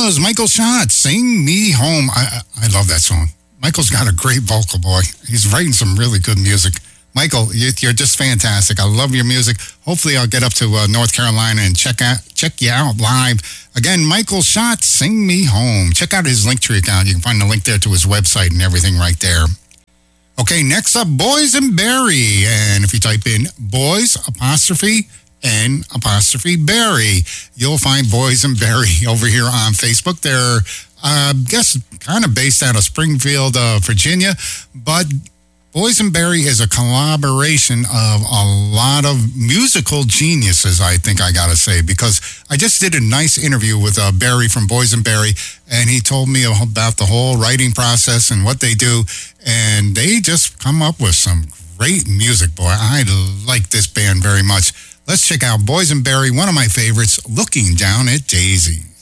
was Michael Schott, Sing Me Home. I love that song. Michael's got a great vocal, boy. He's writing some really good music. Michael, you're just fantastic. I love your music. Hopefully I'll get up to North Carolina and check you out live. Again, Michael Schott, Sing Me Home. Check out his Linktree account. You can find the link there to his website and everything right there. Okay, next up, Boysenberry. And if you type in Boys, N''Berry, you'll find Boysenberry over here on Facebook. They're, I guess, kind of based out of Springfield, Virginia. But Boysenberry is a collaboration of a lot of musical geniuses, I think I got to say, because I just did a nice interview with Barry from Boysenberry, and he told me about the whole writing process and what they do, and they just come up with some great music, boy. I like this band very much. Let's check out Boysenberry, one of my favorites, Looking Down at Daisy.